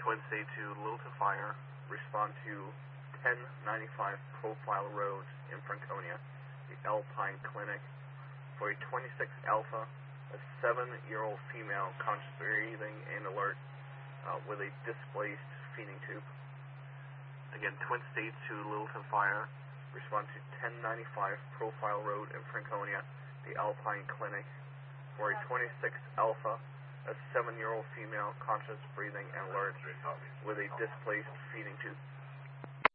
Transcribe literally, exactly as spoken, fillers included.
Twin State to Littleton Fire. Respond to ten ninety-five Profile Road in Franconia, the Alpine Clinic, for a twenty-six Alpha, a seven-year-old female, conscious breathing and alert, uh, with a displaced feeding tube. Again, Twin State to Littleton Fire. Respond to ten ninety-five Profile Road in Franconia, the Alpine Clinic, for a twenty-six Alpha, a seven-year-old female, conscious breathing and alert, with a displaced feeding tube.